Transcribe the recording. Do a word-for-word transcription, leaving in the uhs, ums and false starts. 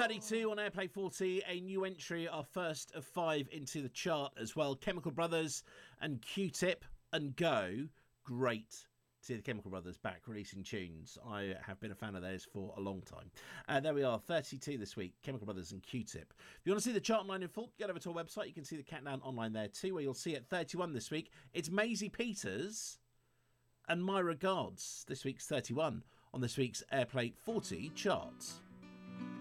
thirty-two on Airplay forty, a new entry, our first of five into the chart as well. Chemical Brothers and Q-Tip and Go. Great to see the Chemical Brothers back releasing tunes. I have been a fan of theirs for a long time. Uh, there we are, thirty-two this week, Chemical Brothers and Q-Tip. If you want to see the chart online in full, get over to our website. You can see the countdown online there too, where you'll see at thirty-one this week, it's Maisie Peters and My Regards. This week's thirty-one on this week's Airplay forty charts.